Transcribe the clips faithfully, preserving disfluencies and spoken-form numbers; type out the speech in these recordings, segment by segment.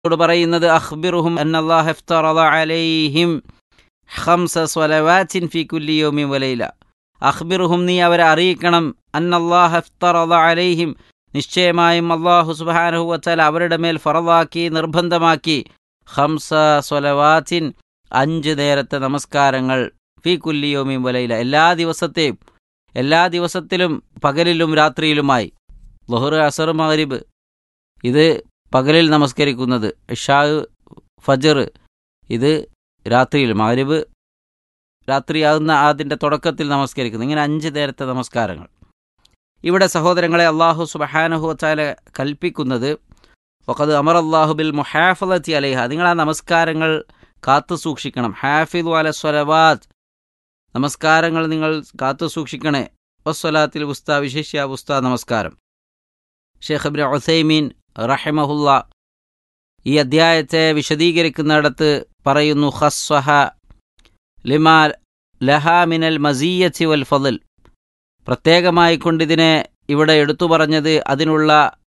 ോട് പറയുന്നത് അഖ്ബിറുഹും അന്നല്ലാഹ ഇഫ്തറള അലൈഹിം ഖംസ സ്വലവാത്തിൻ ഫീ കുല്ലി യൗമിൻ വലൈല. അഖ്ബിറുഹും, നീ അവരെ അറിയിക്കണം, അന്നല്ലാഹ ഇഫ്തറള അലൈഹിം, നിശ്ചയമായും അല്ലാഹു സുബ്ഹാനഹു വതആല അവരുടെ മേൽ ഫറളാക്കി, നിർബന്ധമാക്കി, ഖംസ സ്വലവാത്തിൻ, അഞ്ച് നേരത്തെ നമസ്കാരങ്ങൾ, ഫീ കുല്ലി യൗമിൻ വലൈല, എല്ലാ ദിവസത്തെയും എല്ലാ ദിവസത്തിലും പകലിലും രാത്രിയിലുമായി. ളുഹ്ർ, അസർ, മഗ്രിബ് ഇത് പകലിൽ നമസ്കരിക്കുന്നത്, ഇശാ, ഫജ്ർ ഇത് രാത്രിയിൽ, മഗ്രിബ് രാത്രിയാകുന്ന അതിൻ്റെ തുടക്കത്തിൽ നമസ്കരിക്കുന്നത്. ഇങ്ങനെ അഞ്ച് നേരത്തെ നമസ്കാരങ്ങൾ. ഇവിടെ സഹോദരങ്ങളെ, അല്ലാഹു സുബ്ഹാനഹു വതആല കൽപ്പിക്കുന്നത് വഖദ് അമറല്ലാഹു ബിൽ മുഹാഫളതി അലൈഹ, നിങ്ങൾ ആ നമസ്കാരങ്ങൾ കാത്തു സൂക്ഷിക്കണം. ഹാഫിദു അല സ്വലവാത്ത്, നമസ്കാരങ്ങൾ നിങ്ങൾ കാത്തു സൂക്ഷിക്കണേ. വസ്സലാത്തിൽ വുസ്ത, വിശേഷ്യ വുസ്ത നമസ്കാരം. ഷെയ്ഖ് ഇബ്നു ഉസൈമീൻ റഹിമഹുല്ല ഈ അധ്യായത്തെ വിശദീകരിക്കുന്നിടത്ത് പറയുന്നു, ഖസ്സഹ ലിമാ ലഹാ മിനൽ മസിയ്യത്തി വൽ ഫളൽ, പ്രത്യേകമായി കൊണ്ടിതിനെ ഇവിടെ എടുത്തു പറഞ്ഞത് അതിനുള്ള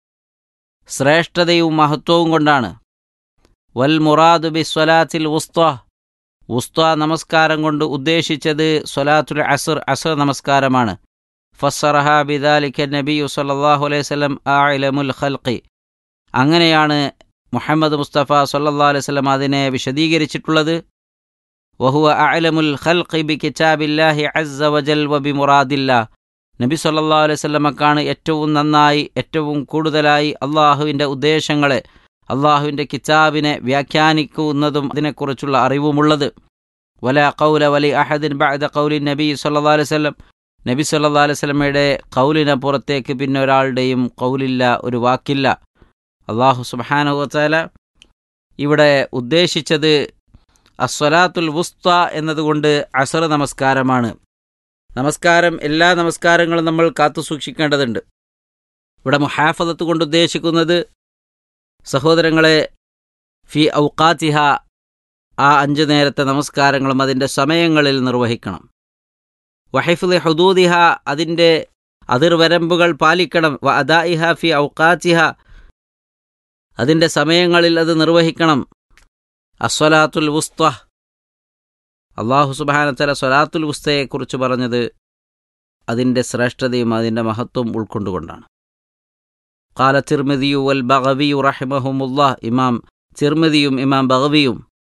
ശ്രേഷ്ഠതയും മഹത്വവും കൊണ്ടാണ്. വൽ മുറാദു ബി സ്വലാത്തിൽ വുസ്ത, വുസ്ത നമസ്കാരം കൊണ്ട് ഉദ്ദേശിച്ചത് സ്വലാത്തുൽ അസ്ർ, അസ്ർ നമസ്കാരമാണ്. ഫസ്സറഹ ബിദാലിക നബിയു സല്ലല്ലാഹു അലൈഹി വസല്ലം അഅലമുൽ ഖൽഖി, അങ്ങനെയാണ് മുഹമ്മദ് മുസ്തഫ സല്ലല്ലാഹു അലൈഹി വസല്ലം അതിനെ വിശദീകരിച്ചിട്ടുള്ളത്. വഹുവ അഅലമുൽ ഖൽഖി ബി കിതാബില്ലാഹി അസ്സ വജൽ വബി മുറാദില്ലാഹ്, നബി സല്ലല്ലാഹു അലൈഹി വസല്ലമക്കാണ് ഏറ്റവും നന്നായി ഏറ്റവും കൂടുതലായി അള്ളാഹുവിൻ്റെ ഉദ്ദേശങ്ങളെ, അള്ളാഹുവിൻ്റെ കിതാബിനെ വ്യാഖ്യാനിക്കുന്നതും അതിനെക്കുറിച്ചുള്ള അറിവുമുള്ളത്. വലാ ഖൗല വലി അഹദിൻ ബഅദ ഖൗലി നബി സല്ലല്ലാഹു അലൈഹി വസല്ലം, നബി സല്ലല്ലാഹു അലൈഹി വസല്ലമയുടെ ഖൗലിനപ്പുറത്തേക്ക് പിന്നെ ഒരാളുടെയും ഖൗലില്ല, ഒരു വാക്കില്ല. അല്ലാഹു സുബ്ഹാനഹു വതആല ഇവിടെ ഉദ്ദേശിച്ചത് അസ്സലാത്തുൽ വുസ്ത എന്നതുകൊണ്ട് അസ്ർ നമസ്കാരമാണ്. നമസ്കാരം, എല്ലാ നമസ്കാരങ്ങളും നമ്മൾ കാത്തു സൂക്ഷിക്കേണ്ടതുണ്ട്. ഇവിടെ മുഹാഫദത്ത് കൊണ്ട് ഉദ്ദേശിക്കുന്നത് സഹോദരങ്ങളെ ഫി ഔഖാത്തിഹ, ആ അഞ്ച് നേരത്തെ നമസ്കാരങ്ങളും അതിൻ്റെ സമയങ്ങളിൽ നിർവഹിക്കണം. വഹിഫ്ളി ഹുദൂദിഹ, അതിൻ്റെ അതിർവരമ്പുകൾ പാലിക്കണം. വ അദാഇഹ ഫി ഔഖാത്തിഹ, അതിൻ്റെ സമയങ്ങളിൽ അത് നിർവഹിക്കണം. അസ്വലാത്തുൽ വുസ്ത, അല്ലാഹു സുബ്ഹാനഹു വതആല സ്വലാത്തുൽ വുസ്തയെക്കുറിച്ച് പറഞ്ഞത് അതിൻ്റെ ശ്രേഷ്ഠതയും അതിൻ്റെ മഹത്വം ഉൾക്കൊണ്ടുകൊണ്ടാണ്. ഖാല തിർമിദിയു വൽ ബഗവിയു റഹിമഹുമുല്ലാഹ്, ഇമാം തിർമിദിയും ഇമാം ബഗവിയും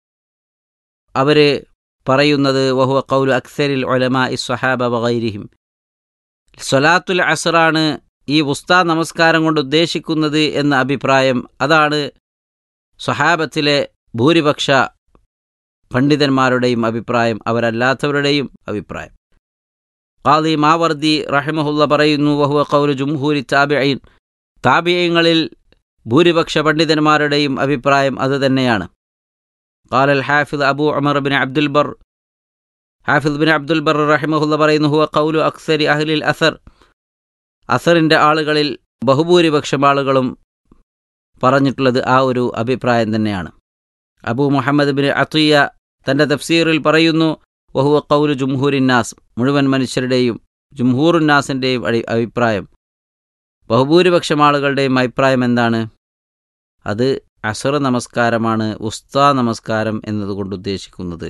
അവർ പറയുന്നത് വഹുവ ഖൗലു അക്സരിൽ ഉലമാഇ സ്വഹാബ വഗൈരിഹിം, സ്വലാത്തുൽ അസ്റാണ് ഈ വുസ്താ നമസ്കാരം കൊണ്ട് ഉദ്ദേശിക്കുന്നത് എന്ന അഭിപ്രായം, അതാണ് സ്വഹാബത്തിലെ ഭൂരിപക്ഷ പണ്ഡിതന്മാരുടെയും അഭിപ്രായം, അവരല്ലാത്തവരുടെയും അഭിപ്രായം. ഖാദി മാവർദി റഹിമഹുല്ല പറയുന്നു വഹുവ ഖൗലു ജുംഹൂരി താബിഈൻ, താബിഈങ്ങളിൽ ഭൂരിപക്ഷ പണ്ഡിതന്മാരുടെയും അഭിപ്രായം അത് തന്നെയാണ്. ഖാലൽ ഹാഫിദ് അബൂ ഉമർ ബിൻ അബ്ദുൽ ബർ, ഹാഫിദ് ബിൻ അബ്ദുൽ ബർ റഹിമഹുല്ല പറയുന്നു ഹുവ ഖൗലു അക്സരി അഹ്ലിൽ അസർ, അസറിൻ്റെ ആളുകളിൽ ബഹുഭൂരിപക്ഷം ആളുകളും പറഞ്ഞിട്ടുള്ളത് ആ ഒരു അഭിപ്രായം തന്നെയാണ്. അബൂ മുഹമ്മദ് ബിൻ അത്തിയ തൻ്റെ തഫ്സീറിൽ പറയുന്നു വഹുവ ഖൗലു ജുംഹൂരിന്നാസ്, മുഴുവൻ മനുഷ്യരുടെയും ജുംഹൂറുന്നാസിൻ്റെയും അഭിപ്രായം, ബഹുഭൂരിപക്ഷം ആളുകളുടെയും അഭിപ്രായം എന്താണ്? അത് അസ്ർ നമസ്കാരമാണ് ഉസ്താ നമസ്കാരം എന്നതുകൊണ്ട് ഉദ്ദേശിക്കുന്നത്.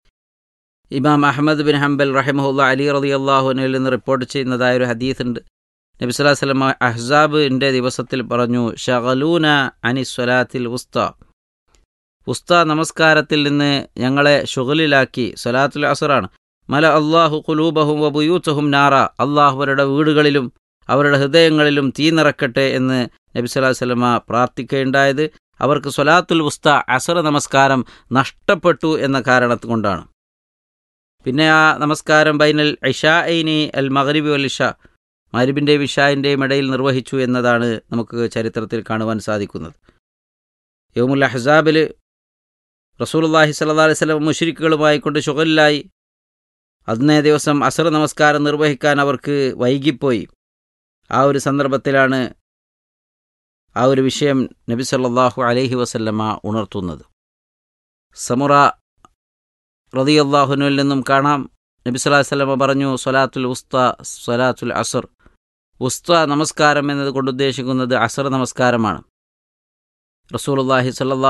ഇമാം അഹ്മദ് ബിൻ ഹംബൽ റഹിമഹുല്ലാ അലി റളിയല്ലാഹു അൻഹുവിൽ നിന്ന് റിപ്പോർട്ട് ചെയ്യുന്നതായ ഒരു ഹദീസുണ്ട്. നബി സല്ലല്ലാഹു അലൈഹി വസല്ലം അഹ്സാബിൻ്റെ ദിവസത്തിൽ പറഞ്ഞു, ശഗലൂന അനി സ്വലാത്തിൽ ഉസ്താ, ഉസ്താ നമസ്കാരത്തിൽ നിന്ന് ഞങ്ങളെ ശുഗലിലാക്കി. സ്വലാത്തുൽ അസ്റാണ്. മല അല്ലാഹു ഖുലൂബഹും വ ബുയൂതഹും നാറ, അല്ലാഹു അവരുടെ വീടുകളിലും അവരുടെ ഹൃദയങ്ങളിലും തീ നിറക്കട്ടെ എന്ന് നബി സല്ലല്ലാഹു അലൈഹി വസല്ലം പ്രാർത്ഥിക്കുകയുണ്ടായത് അവർക്ക് സ്വലാത്തുൽ ഉസ്ത അസ്ർ നമസ്കാരം നഷ്ടപ്പെട്ടു എന്ന കാരണത്ത് കൊണ്ടാണ്. പിന്നെ ആ നമസ്കാരം ബൈനൽ ഇശാഇനി അൽ മഗ്രിബി വൽ ഇശാ, മഗ്രിബിൻ്റെയും ഇശാഇൻ്റെയും ഇടയിൽ നിർവഹിച്ചു എന്നതാണ് നമുക്ക് ചരിത്രത്തിൽ കാണുവാൻ സാധിക്കുന്നത്. യൗമുൽ അഹ്സാബിൽ റസൂലുള്ളാഹി സ്വല്ലല്ലാഹു അലൈഹി വസല്ലം മുശ്രിക്കുകളുമായി കൊണ്ട് ശുഗലിലായി. അന്നേ ദിവസം അസ്ർ നമസ്കാരം നിർവഹിക്കാൻ അവർക്ക് വൈകിപ്പോയി. ആ ഒരു സന്ദർഭത്തിലാണ് ആ ഒരു വിഷയം നബി സല്ലല്ലാഹു അലൈഹി വസല്ലമ ഉണർത്തുന്നത്. സമുറ റളിയല്ലാഹു അൻഹുവിൽ നിന്നും കാണാം, നബി സല്ലല്ലാഹു അലൈഹി വസല്ലമ പറഞ്ഞു, സ്വലാത്തുൽ ഉസ്ത സ്വലാത്തുൽ അസ്ർ, ഉസ്ത നമസ്കാരം എന്നതുകൊണ്ട് ഉദ്ദേശിക്കുന്നത് അസ്ർ നമസ്കാരമാണ്. റസൂലുള്ളാഹി സ്വല്ലല്ലാഹു